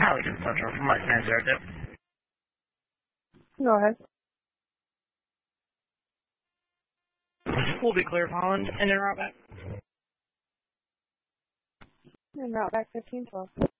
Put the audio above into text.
Highway Central from Mike 902. Go ahead. We'll be clear of Holland and then route back. And route back 1512.